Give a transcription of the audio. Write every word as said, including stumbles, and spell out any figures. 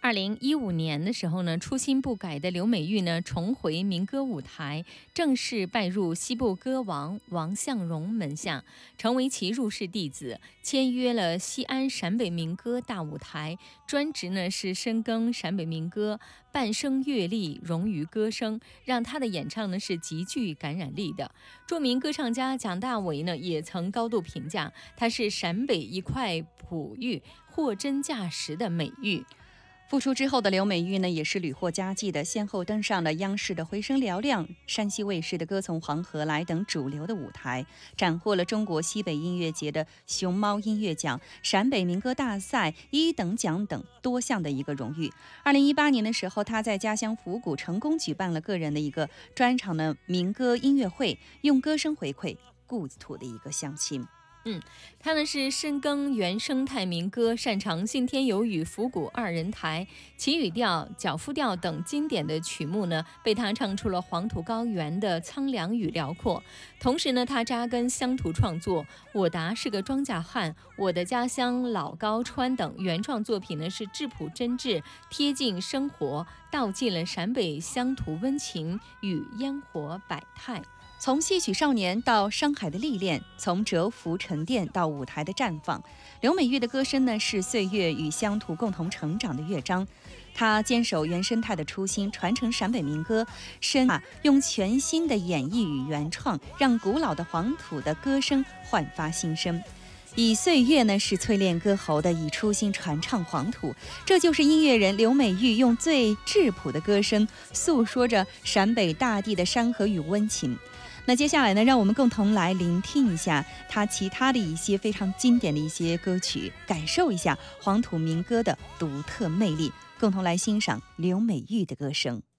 二零一五年的时候呢，初心不改的刘美玉呢重回民歌舞台，正式拜入西部歌王王相荣门下，成为其入室弟子，签约了西安陕北民歌大舞台，专职呢是深耕陕北民歌，半生阅历，融于歌声，让他的演唱呢是极具感染力的。著名歌唱家蒋大为呢也曾高度评价，他是陕北一块璞玉，货真价实的美玉。 复出之后的刘美玉呢，也是屡获佳绩的，先后登上了央视的《回声嘹亮》、山西卫视的《歌从黄河来》等主流的舞台，斩获了中国西北音乐节的熊猫音乐奖、陕北民歌大赛一等奖等多项的一个荣誉。二零一八年的时候，他在家乡府谷成功举办了个人的一个专场的民歌音乐会，用歌声回馈故土的一个乡亲。 嗯，他呢是深耕原生态民歌，擅长《信天有雨》、府谷二人台、祈雨调、脚夫调等经典的曲目呢，被他唱出了黄土高原的苍凉与辽阔。同时呢，他扎根乡土创作，我达是个庄稼汉、我的家乡老高川等原创作品呢，是质朴真挚，贴近生活，道尽了陕北乡土温情与烟火百态。 从戏曲少年到商海的历练，从蛰伏沉淀到舞台的绽放，刘美玉的歌声呢是岁月与乡土共同成长的乐章。她坚守原生态的初心，传承陕北民歌，深啊用全新的演绎与原创，让古老的黄土的歌声焕发新生。以岁月呢是淬炼歌喉的，以初心传唱黄土，这就是音乐人刘美玉用最质朴的歌声诉说着陕北大地的山河与温情。那接下来呢，让我们共同来聆听一下她其他的一些非常经典的一些歌曲，感受一下黄土民歌的独特魅力，共同来欣赏刘美玉的歌声。